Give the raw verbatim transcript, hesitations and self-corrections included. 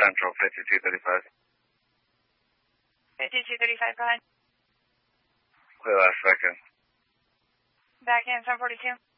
Central, fifty-two thirty-five. fifty-two thirty-five, go ahead. Clear last second. Back in, seven forty-two.